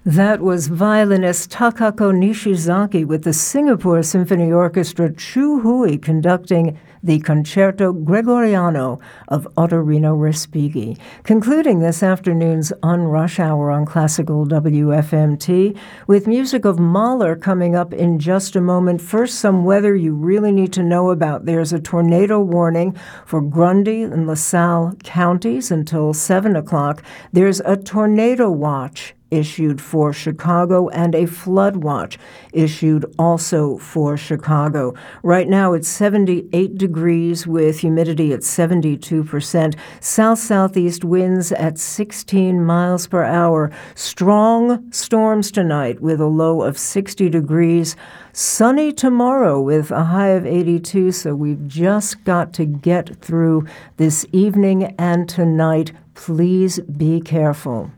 That was violinist Takako Nishizaki with the Singapore Symphony Orchestra Chu Hui conducting the Concerto Gregoriano of Ottorino Respighi. Concluding this afternoon's On Rush Hour on Classical WFMT with music of Mahler coming up in just a moment. First, some weather you really need to know about. There's a tornado warning for Grundy and LaSalle counties until 7 o'clock. There's a tornado watch issued for Chicago and a flood watch issued also for Chicago. Right now it's 78 degrees with humidity at 72%. South-southeast winds at 16 miles per hour. Strong storms tonight with a low of 60 degrees. Sunny tomorrow with a high of 82, so we've just got to get through this evening and tonight. Please be careful.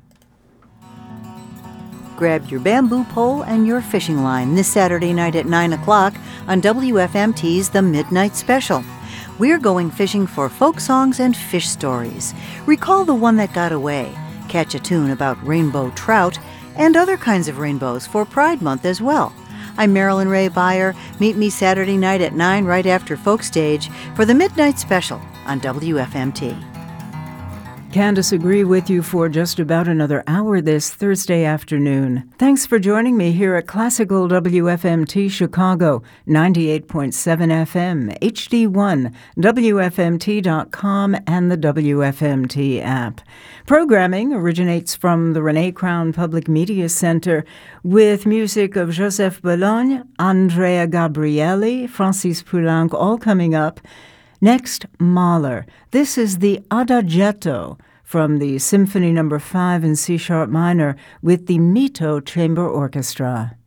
Grab your bamboo pole and your fishing line this Saturday night at 9 o'clock on WFMT's The Midnight Special. We're going fishing for folk songs and fish stories. Recall the one that got away, catch a tune about rainbow trout, and other kinds of rainbows for Pride Month as well. I'm Marilyn Ray Beyer. Meet me Saturday night at 9 right after Folk Stage for The Midnight Special on WFMT. Candace agree with you for just about another hour this Thursday afternoon. Thanks for joining me here at Classical WFMT Chicago, 98.7 FM, HD1, WFMT.com, and the WFMT app. Programming originates from the Renee Crown Public Media Center with music of Joseph Bologne, Andrea Gabrielli, Francis Poulenc, all coming up. Next, Mahler. This is the Adagietto from the Symphony No. 5 in C-sharp minor with the Mito Chamber Orchestra.